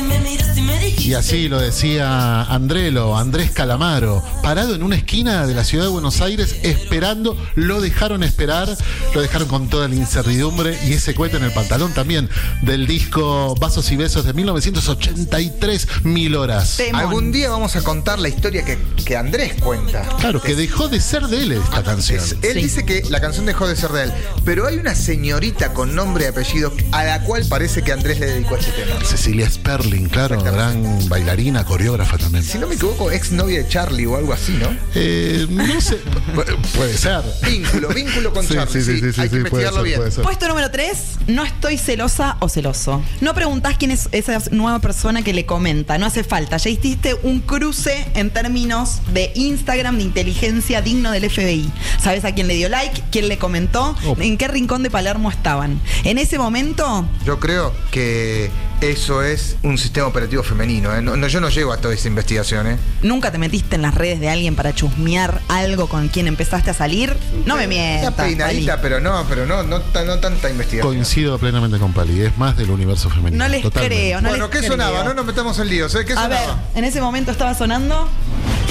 Y así lo decía Andrés Calamaro, parado en una esquina de la ciudad de Buenos Aires esperando. Lo dejaron esperar, lo dejaron con toda la incertidumbre y ese cohete en el pantalón también, del disco Vasos y Besos de 1983, 1000 horas. Algún día vamos a contar la historia que Andrés cuenta. Claro, que dejó de ser de él esta canción. Él dice que la canción dejó de ser de él, pero hay una señorita con nombre y apellido a la cual parece que Andrés le dedicó este tema. Cecilia Sperling, claro, gran bailarina, coreógrafa también. Si no me equivoco, ex novia de Charlie o algo así, ¿no? No sé, puede ser. Vínculo con Charlie. Sí, hay que investigarlo bien. Puesto número 3, no estoy celosa o celoso. No preguntás quién es esa nueva persona que le comenta, no hace falta. Ya hiciste un cruce en términos de Instagram, de inteligencia digno del FBI. ¿Sabes a quién le dio like? ¿Quién le comentó? ¿En qué rincón de Palermo estaban? En ese momento... Yo creo que eso es un sistema operativo femenino, ¿eh? Yo no llego a toda esa investigación, ¿eh? ¿Nunca te metiste en las redes de alguien para chusmear algo con quien empezaste a salir? No me mientas. Una peinadita, pero no tanta investigación. Coincido plenamente con Pali, es más del universo femenino. No les creo, no bueno, les ¿qué sonaba? No nos metamos en líos, ¿eh? ¿Qué sonaba? A ver, en ese momento estaba sonando...